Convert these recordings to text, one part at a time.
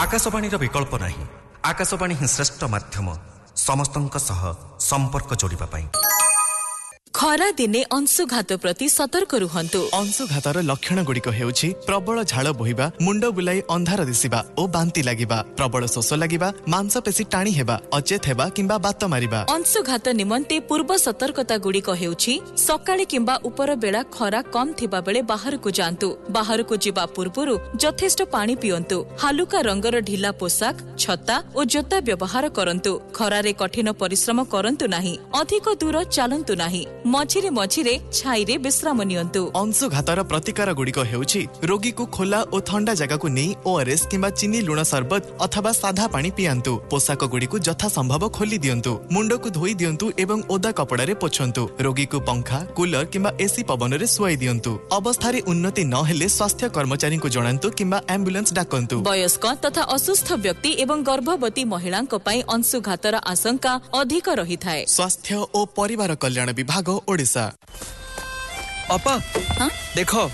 आकाशवाणी विकल्प नहीं। आकाशवाणी ही श्रेष्ठ माध्यम समस्तंक सह संपर्क जोड़िबा पाई। खरा दिने अंशुघात प्रति सतर्क रुहंतु। अंशुघातर लक्षण गुड़िक हेउछि प्रबल झाड़ बोहिबा, मुंड बुलाई अंधार दिसिबा और बांती लागिबा, प्रबल शोष लागिबा, मांसपेशी टाणी हेबा, अचेत हेबा किंबा बात मारिबा। अंशुघात निमंते पूर्व सतर्कता गुड़िक हेउछि सकाळे किंबा उपर बेला खरा कम थिबा बेले बाहर को जांतु। बाहर को जिबा पूर्वरु यथेष्ट पानी पियंतु। हालुका रंगर ढिला पोशाक, छता और जोता व्यवहार करंतु। खरारे कठिन परिश्रम करंतु नाही। अधिक दूर चलंतु नाही। मझिरे मझिरे छाईरे विश्राम नियंतु। अंशुघातर प्रतिकार गुड़िक हेउछि रोगी को खोला और ठंडा जगह को नहीं ओआरएस किंबा चीनी लुण सरबत अथवा साधा पानी पियंतु। पोशाक गुड़ी को यथा संभव खोली दियंतु। मुंड को धोई दियंतु एवं ओदा कपड़ा रे पोछंतु। रोगी को पंखा, कूलर किंबा एसी पवन रे सुआई दियंतु। अवस्था रे उन्नति न हेले स्वास्थ्य कर्मचारी को जणांतु किंबा एम्बुलेंस डाकंतु। वयस्क तथा असुस्थ व्यक्ति एवं गर्भवती महिलांक पई अंशुघातर आशंका अधिक रहिथाय। स्वास्थ्य और परिवार कल्याण विभाग ओडिशा। अपा देखो,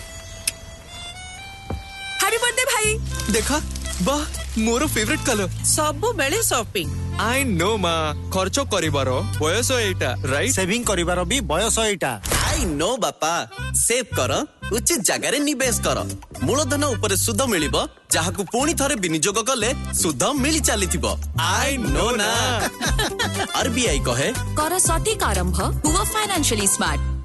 हैप्पी बर्थडे भाई। देखा वाह मोर फेवरेट कलर। सबु बेले शॉपिंग। आई नो माँ, खर्च करिवार बयस एटा राइट। सेविंग करिवार भी बयस एटा। आई नो बापा, सेव कर, उचित जगह रे निवेश कर। मूलधन ऊपर सुध मिलिबो, जहाकु पुणी थरे विनियोग कले सुध मिली चलीथिबो। आई नो ना। आरबीआई कहे कर सटीक आरंभ हुआ फाइनेंशियली स्मार्ट।